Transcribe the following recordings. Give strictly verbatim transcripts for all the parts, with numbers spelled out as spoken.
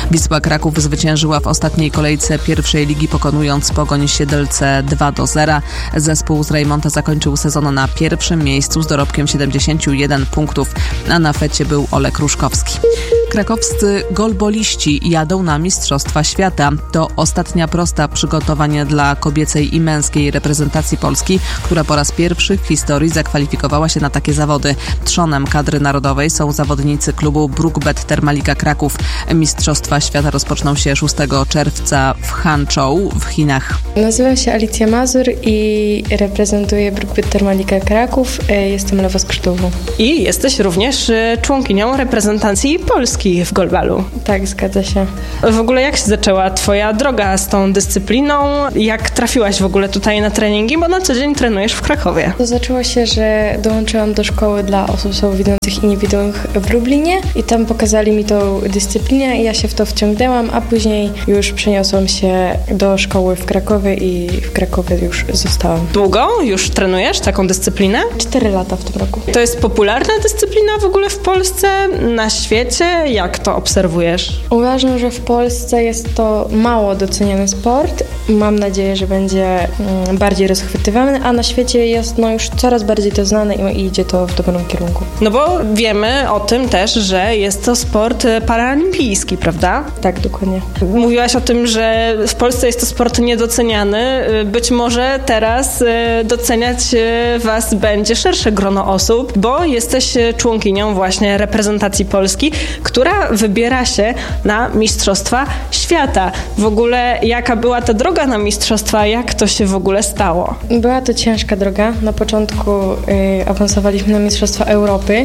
Wisła Kraków zwyciężyła w ostatniej kolejce pierwszej ligi, pokonując Pogoń Siedlce dwa do zera. Zespół z Rejmonta zakończył sezon na pierwszym miejscu z dorobkiem siedemdziesiąt jeden punktów, a na fecie był Olek Ruszkowski. Krakowscy golboliści jadą na Mistrzostwa Świata. To ostatnia prosta przygotowania dla kobiecej i męskiej reprezentacji Polski, która po raz pierwszy w historii zakwalifikowała się na takie zawody. Trzonem kadry narodowej są zawodnicy klubu Brookbet Thermalika Kraków. Mistrzostwa Świata rozpoczną się szóstego czerwca w Hangzhou w Chinach. Nazywam się Alicja Mazur i reprezentuję Brookbet Thermalika Kraków. Jestem lewoskrzydłową. I jesteś również członkinią reprezentacji Polski w golbalu. Tak, zgadza się. W ogóle jak się zaczęła twoja droga z tą dyscypliną? Jak trafiłaś w ogóle tutaj na treningi? Bo na co dzień trenujesz w Krakowie. To zaczęło się, że dołączyłam do szkoły dla osób słabowidzących i niewidomych w Lublinie i tam pokazali mi tą dyscyplinę i ja się w to wciągnęłam, a później już przeniosłam się do szkoły w Krakowie i w Krakowie już zostałam. Długo już trenujesz taką dyscyplinę? Cztery lata w tym roku. To jest popularna dyscyplina w ogóle w Polsce, na świecie? Jak to obserwujesz? Uważam, że w Polsce jest to mało doceniany sport. Mam nadzieję, że będzie mm, bardziej rozchwytywany, a na świecie jest no, już coraz bardziej to znane i, i idzie to w dobrym kierunku. No bo wiemy o tym też, że jest to sport paraolimpijski, prawda? Tak, dokładnie. Mówiłaś o tym, że w Polsce jest to sport niedoceniany. Być może teraz doceniać was będzie szersze grono osób, bo jesteś członkinią właśnie reprezentacji Polski, która wybiera się na Mistrzostwa Świata. W ogóle jaka była ta droga na Mistrzostwa? Jak to się w ogóle stało? Była to ciężka droga. Na początku y, awansowaliśmy na Mistrzostwa Europy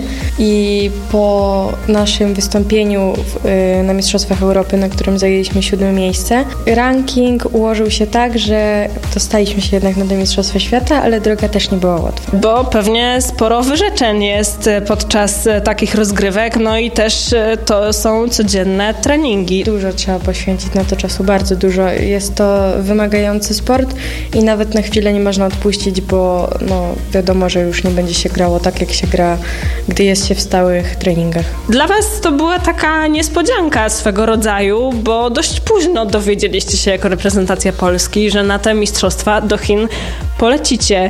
i po naszym wystąpieniu w, y, na Mistrzostwach Europy, na którym zajęliśmy siódme miejsce, ranking ułożył się tak, że dostaliśmy się jednak na te Mistrzostwa Świata, ale droga też nie była łatwa. Bo pewnie sporo wyrzeczeń jest podczas takich rozgrywek, no i też to są codzienne treningi. Dużo trzeba poświęcić na to czasu, bardzo dużo. Jest to wymagający sport i nawet na chwilę nie można odpuścić, bo no, wiadomo, że już nie będzie się grało tak, jak się gra, gdy jest się w stałych treningach. Dla was to była taka niespodzianka swego rodzaju, bo dość późno dowiedzieliście się jako reprezentacja Polski, że na te mistrzostwa do Chin polecicie.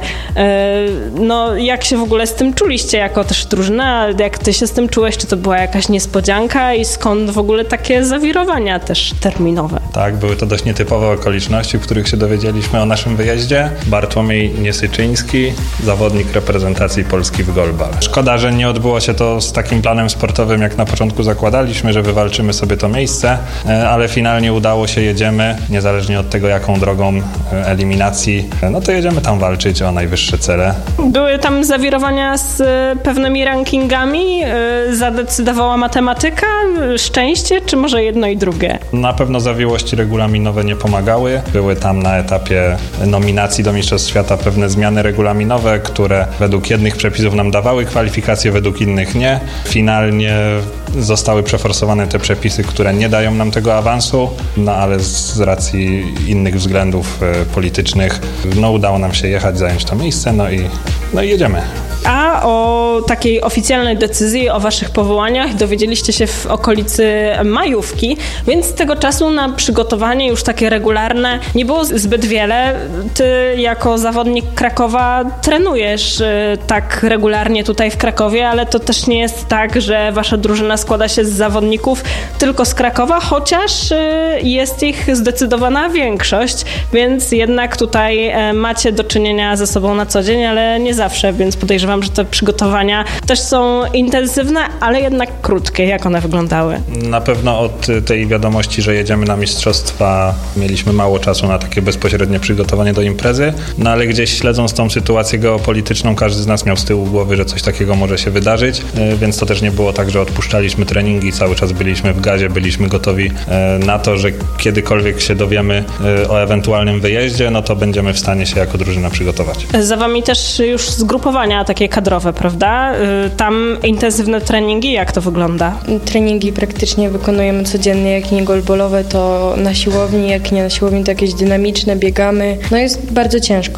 No, jak się w ogóle z tym czuliście jako też drużyna? Jak ty się z tym czułeś? Czy to była jakaś niespodzianka i skąd w ogóle takie zawirowania też terminowe? Tak, były to dość nietypowe okoliczności, w których się dowiedzieliśmy o naszym wyjeździe. Bartłomiej Niesyczyński, zawodnik reprezentacji Polski w golbal. Szkoda, że nie odbyło się to z takim planem sportowym, jak na początku zakładaliśmy, że wywalczymy sobie to miejsce, ale finalnie udało się, jedziemy, niezależnie od tego, jaką drogą eliminacji, no to jedziemy tam walczyć o najwyższe cele. Były tam zawirowania z pewnymi rankingami? Zadecydowała matematyka, szczęście, czy może jedno i drugie? Na pewno zawiłości regulaminowe nie pomagały. Były tam na etapie nominacji do Mistrzostw Świata pewne zmiany regulaminowe, które według jednych przepisów nam dawały kwalifikacje, według innych nie. Finalnie zostały przeforsowane te przepisy, które nie dają nam tego awansu, no ale z racji innych względów politycznych no udało nam się jechać, zająć to miejsce, no i, no i jedziemy. A o takiej oficjalnej decyzji o waszych powołaniach dowiedzieliście się w okolicy majówki, więc z tego czasu na przygotowanie już takie regularne nie było zbyt wiele. Ty jako zawodnik Krakowa trenujesz tak regularnie tutaj w Krakowie, ale to też nie jest tak, że wasza drużyna składa się z zawodników tylko z Krakowa, chociaż jest ich zdecydowana większość, więc jednak tutaj macie do czynienia ze sobą na co dzień, ale nie zawsze, więc podejrzewam, że te przygotowania też są intensywne, ale jednak krótkie. Jak one wyglądały? Na pewno od tej wiadomości, że jedziemy na mistrzostwa, mieliśmy mało czasu na takie bezpośrednie przygotowanie do imprezy, no ale gdzieś śledząc tą sytuację geopolityczną, każdy z nas miał z tyłu głowy, że coś takiego może się wydarzyć, więc to też nie było tak, że odpuszczaliśmy treningi, cały czas byliśmy w gazie, byliśmy gotowi na to, że kiedykolwiek się dowiemy o ewentualnym wyjeździe, no to będziemy w stanie się jako drużyna przygotować. Za wami też już zgrupowania takie kadrowe, prawda? Tam intensywne treningi, jak to wygląda? Treningi praktycznie wykonujemy codziennie, jak nie golbolowe, to na siłowni, jak nie na siłowni, to jakieś dynamiczne, biegamy. No jest bardzo ciężko.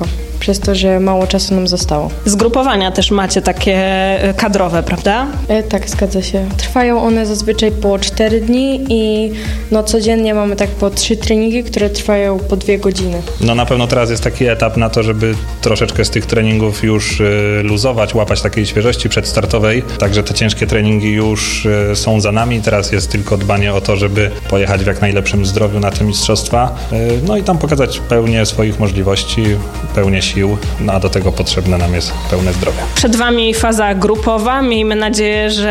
przez to, że mało czasu nam zostało. Zgrupowania też macie takie kadrowe, prawda? E, tak, zgadza się. Trwają one zazwyczaj po cztery dni i no codziennie mamy tak po trzy treningi, które trwają po dwie godziny. No na pewno teraz jest taki etap na to, żeby troszeczkę z tych treningów już y, luzować, łapać takiej świeżości przedstartowej, także te ciężkie treningi już y, są za nami. Teraz jest tylko dbanie o to, żeby pojechać w jak najlepszym zdrowiu na te mistrzostwa, y, no i tam pokazać pełnię swoich możliwości, pełnię sił, no a do tego potrzebne nam jest pełne zdrowie. Przed wami faza grupowa. Miejmy nadzieję, że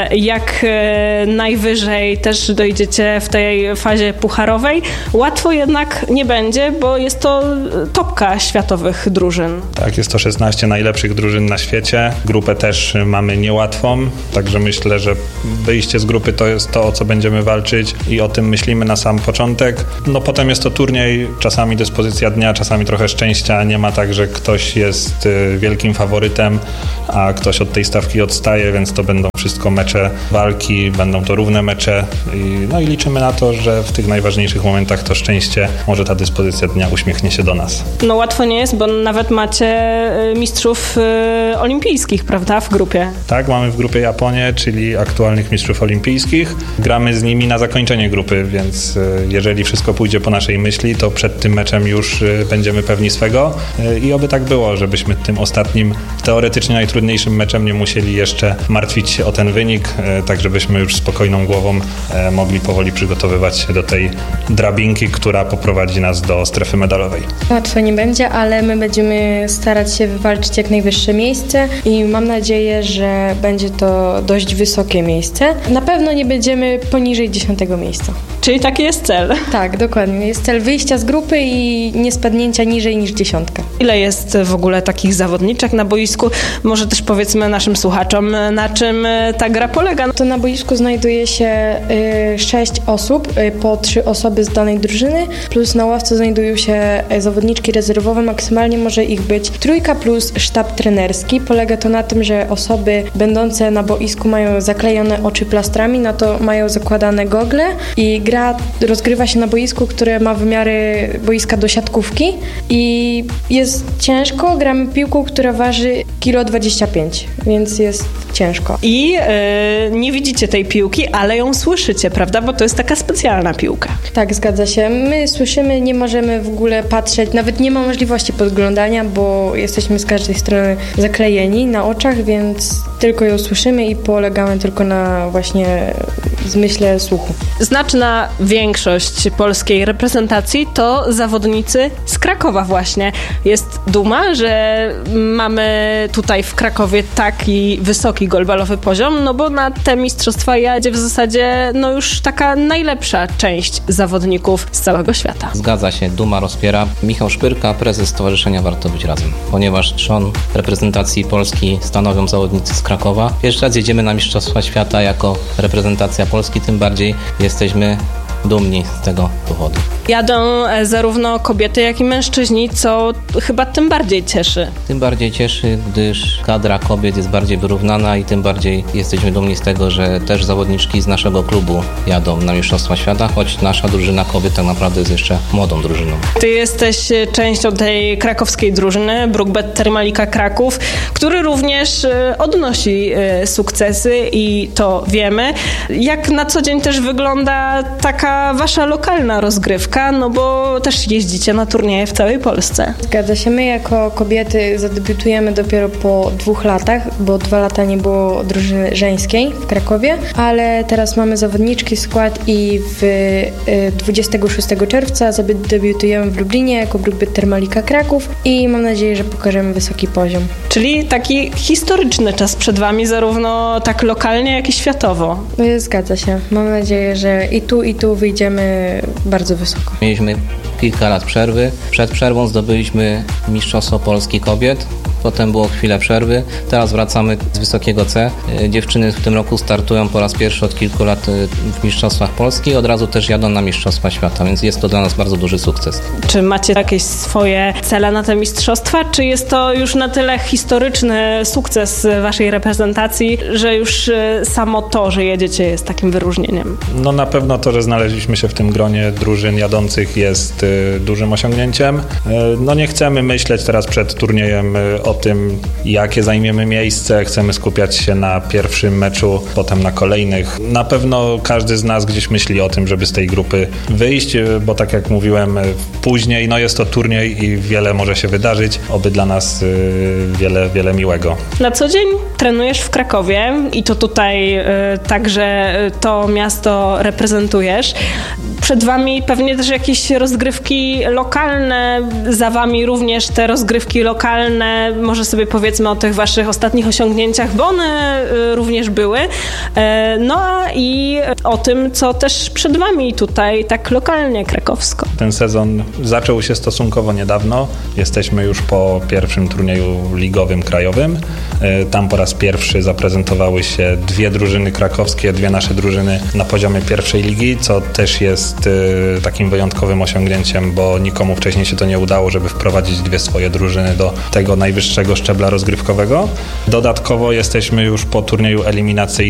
jak y, najwyżej też dojdziecie w tej fazie pucharowej. Łatwo jednak nie będzie, bo jest to topka światowych drużyn. Tak, jest to szesnaście najlepszych drużyn na świecie. Grupę też mamy niełatwą, także myślę, że wyjście z grupy to jest to, o co będziemy walczyć i o tym myślimy na sam początek. No potem jest to turniej, czasami dyspozycja dnia, czasami trochę szczęścia. Nie ma tak, że ktoś jest wielkim faworytem, a ktoś od tej stawki odstaje, więc to będą wszystko mecze walki, będą to równe mecze i, no i liczymy na to, że w tych najważniejszych momentach to szczęście, może ta dyspozycja dnia uśmiechnie się do nas. No łatwo nie jest, bo nawet macie mistrzów y, olimpijskich, prawda, w grupie? Tak, mamy w grupie Japonię, czyli aktualnych mistrzów olimpijskich. Gramy z nimi na zakończenie grupy, więc y, jeżeli wszystko pójdzie po naszej myśli, to przed tym meczem już y, będziemy pewni swego y, i oby tak było, żebyśmy tym ostatnim, teoretycznie najtrudniejszym meczem nie musieli jeszcze martwić się o ten wynik, y, tak żebyśmy już spokojną głową y, mogli powoli przygotowywać się do tej drabinki, która poprowadzi nas do strefy medalowej. Łatwo nie będzie, ale my będziemy starać się wywalczyć jak najwyższe miejsce i mam nadzieję, że będzie to dość wysokie miejsce. Na pewno nie będziemy poniżej dziesiątego miejsca. Czyli taki jest cel. Tak, dokładnie. Jest cel wyjścia z grupy i nie spadnięcia niżej niż dziesiątka. Ile jest w ogóle takich zawodniczek na boisku? Może też powiedzmy naszym słuchaczom, na czym ta gra polega? To na boisku znajduje się y, sześć osób, y, po trzy osoby z danej drużyny, plus na ławce znajdują się zawodniczki rezerwowe. Maksymalnie może ich być trójka plus sztab trenerski. Polega to na tym, że osoby będące na boisku mają zaklejone oczy plastrami, na to mają zakładane gogle i gra rozgrywa się na boisku, które ma wymiary boiska do siatkówki i jest ciężko. Gramy piłką, która waży kilo dwadzieścia pięć, więc jest ciężko. I yy, nie widzicie tej piłki, ale ją słyszycie, prawda? Bo to jest taka specjalna piłka. Tak, zgadza się. My słyszymy, nie możemy w ogóle patrzeć, nawet nie ma możliwości podglądania, bo jesteśmy z każdej strony zaklejeni na oczach, więc tylko ją słyszymy i polegamy tylko na właśnie zmyśle słuchu. Znaczna większość polskiej reprezentacji to zawodnicy z Krakowa właśnie. Jest duma, że mamy tutaj w Krakowie taki wysoki golbalowy poziom, no bo na te mistrzostwa jadzie w zasadzie no już taka najlepsza część zawodników z całego świata. Zgadza się, duma rozpiera. Michał Szpyrka, prezes Stowarzyszenia Warto Być Razem. Ponieważ trzon reprezentacji Polski stanowią zawodnicy z Krakowa. Pierwszy raz jedziemy na Mistrzostwa Świata jako reprezentacja Polski, tym bardziej jesteśmy dumni z tego powodu. Jadą zarówno kobiety, jak i mężczyźni, co chyba tym bardziej cieszy. Tym bardziej cieszy, gdyż kadra kobiet jest bardziej wyrównana i tym bardziej jesteśmy dumni z tego, że też zawodniczki z naszego klubu jadą na Mistrzostwa Świata, choć nasza drużyna kobiet tak naprawdę jest jeszcze młodą drużyną. Ty jesteś częścią tej krakowskiej drużyny, Brukbet Termalika Kraków, który również odnosi sukcesy i to wiemy. Jak na co dzień też wygląda taka wasza lokalna rozgrywka, no bo też jeździcie na turnieje w całej Polsce. Zgadza się. My jako kobiety zadebiutujemy dopiero po dwóch latach, bo dwa lata nie było drużyny żeńskiej w Krakowie, ale teraz mamy zawodniczki skład i w dwudziestego szóstego czerwca zadebiutujemy w Lublinie jako Brukbet Termalika Kraków i mam nadzieję, że pokażemy wysoki poziom. Czyli taki historyczny czas przed wami, zarówno tak lokalnie, jak i światowo. Zgadza się. Mam nadzieję, że i tu, i tu wyjdziemy bardzo wysoko. Mieliśmy kilka lat przerwy. Przed przerwą zdobyliśmy Mistrzostwo Polski Kobiet. Potem było chwilę przerwy. Teraz wracamy z wysokiego C. Dziewczyny w tym roku startują po raz pierwszy od kilku lat w Mistrzostwach Polski. Od razu też jadą na Mistrzostwa Świata, więc jest to dla nas bardzo duży sukces. Czy macie jakieś swoje cele na te mistrzostwa, czy jest to już na tyle historyczny sukces waszej reprezentacji, że już samo to, że jedziecie, jest takim wyróżnieniem? No na pewno to, że znaleźliśmy się w tym gronie drużyn jadących jest dużym osiągnięciem. No nie chcemy myśleć teraz przed turniejem o tym, jakie zajmiemy miejsce. Chcemy skupiać się na pierwszym meczu, potem na kolejnych. Na pewno każdy z nas gdzieś myśli o tym, żeby z tej grupy wyjść, bo tak jak mówiłem później, no jest to turniej i wiele może się wydarzyć. Oby dla nas wiele, wiele miłego. Na co dzień trenujesz w Krakowie i to tutaj y, także to miasto reprezentujesz. Przed wami pewnie też jakieś rozgrywki lokalne, za wami również te rozgrywki lokalne. Może sobie powiedzmy o tych waszych ostatnich osiągnięciach, bo one y, również były. Y, no i o tym, co też przed wami tutaj tak lokalnie, krakowsko. Ten sezon zaczął się stosunkowo niedawno. Jesteśmy już po pierwszym turnieju ligowym krajowym. Y, tam po raz pierwszy zaprezentowały się dwie drużyny krakowskie, dwie nasze drużyny na poziomie pierwszej ligi, co też jest y, takim wyjątkowym osiągnięciem, bo nikomu wcześniej się to nie udało, żeby wprowadzić dwie swoje drużyny do tego najwyższego szczebla rozgrywkowego. Dodatkowo jesteśmy już po turnieju eliminacyjnym